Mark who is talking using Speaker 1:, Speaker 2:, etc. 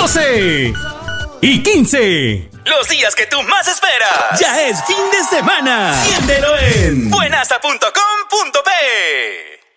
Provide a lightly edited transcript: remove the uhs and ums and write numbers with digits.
Speaker 1: 12 y 15.
Speaker 2: Los días que tú más esperas.
Speaker 1: Ya es fin de semana. Siéntelo en
Speaker 2: buenasa.com.pe.